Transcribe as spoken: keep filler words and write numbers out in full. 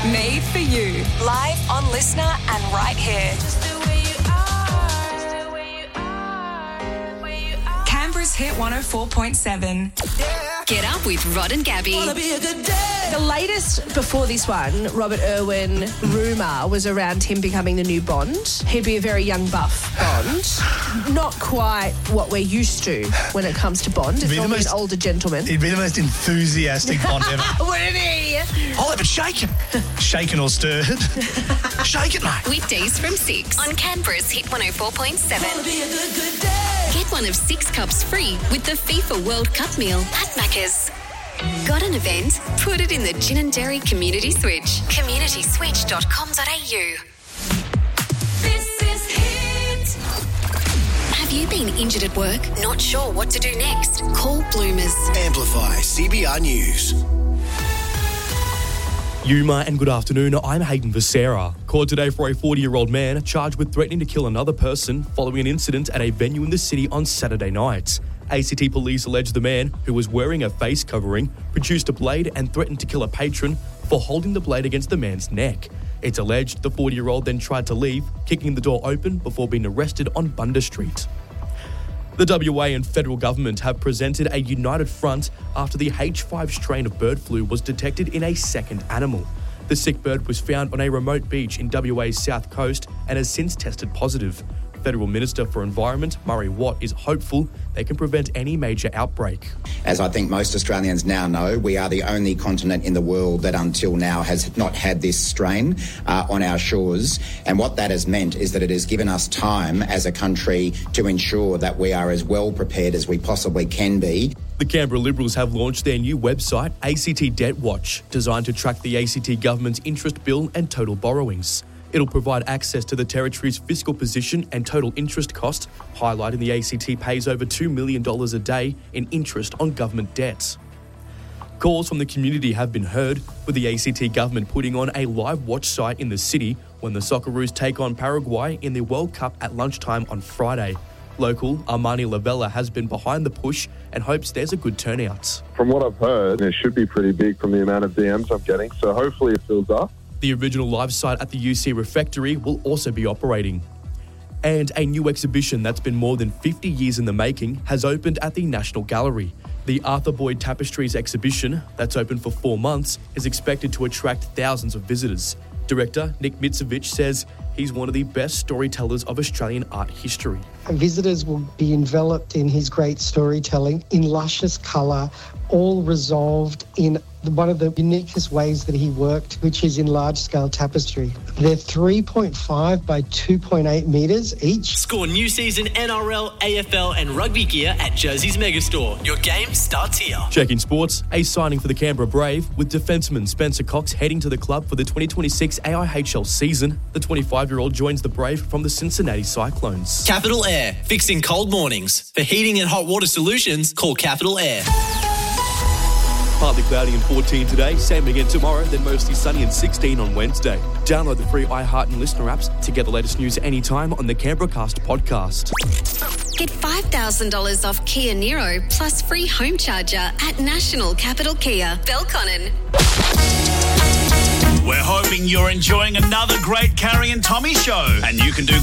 Made for you. Live on Listener and right here. Canberra's Hit one oh four point seven. Get up with Rod and Gabby. The latest before this one, Robert Irwin, rumour was around him becoming the new Bond. He'd be a very young buff Bond. Not quite what we're used to when it comes to Bond. It's normally an older gentleman. He'd be the most enthusiastic Bond ever. Wouldn't he? I'll have it shaken. Shaken or stirred. Shake it, mate. Weekdays from six on Canberra's Hit one oh four point seven. Get one of six cups free with the FIFA World Cup meal at Macca's. Got an event? Put it in the Gin and Dairy Community Switch. community switch dot com dot a u. This is Hit. Have you been injured at work? Not sure what to do next? Call Bloomers. Amplify C B R News. Yuma and good afternoon, I'm Hayden Becerra. Called today for a forty-year-old man charged with threatening to kill another person following an incident at a venue in the city on Saturday night. A C T police allege the man, who was wearing a face covering, produced a blade and threatened to kill a patron for holding the blade against the man's neck. It's alleged the forty-year-old then tried to leave, kicking the door open before being arrested on Bunda Street. The W A and federal government have presented a united front after the H five strain of bird flu was detected in a second animal. The sick bird was found on a remote beach in W A's south coast and has since tested positive. Federal Minister for Environment, Murray Watt, is hopeful they can prevent any major outbreak. As I think most Australians now know, we are the only continent in the world that until now has not had this strain uh, on our shores. And what that has meant is that it has given us time as a country to ensure that we are as well prepared as we possibly can be. The Canberra Liberals have launched their new website, A C T Debt Watch, designed to track the A C T government's interest bill and total borrowings. It'll provide access to the territory's fiscal position and total interest cost, highlighting the A C T pays over two million dollars a day in interest on government debts. Calls from the community have been heard, with the A C T government putting on a live watch site in the city when the Socceroos take on Paraguay in the World Cup at lunchtime on Friday. Local Armani Lavella has been behind the push and hopes there's a good turnout. From what I've heard, it should be pretty big from the amount of D Ms I'm getting, so hopefully it fills up. The original live site at the U C Refectory will also be operating. And a new exhibition that's been more than fifty years in the making has opened at the National Gallery. The Arthur Boyd Tapestries exhibition, that's open for four months, is expected to attract thousands of visitors. Director Nick Mitsevich says he's one of the best storytellers of Australian art history. Visitors will be enveloped in his great storytelling in luscious colour, all resolved in one of the uniquest ways that he worked, which is in large-scale tapestry. They're three point five by two point eight metres each. Score new season N R L, A F L and rugby gear at Jersey's Megastore. Your game starts here. Checking sports, a signing for the Canberra Brave, with defenceman Spencer Cox heading to the club for the twenty twenty-six A I H L season. The twenty-five-year-old joins the Brave from the Cincinnati Cyclones. Capital Air, fixing cold mornings. For heating and hot water solutions, call Capital Air. Partly cloudy and fourteen today, same again tomorrow, then mostly sunny and sixteen on Wednesday. Download the free iHeart and Listener apps to get the latest news anytime on the Canberra Cast podcast. Get five thousand dollars off Kia Niro plus free home charger at National Capital Kia, Belconnen. We're hoping you're enjoying another great Carrie and Tommy show, and you can do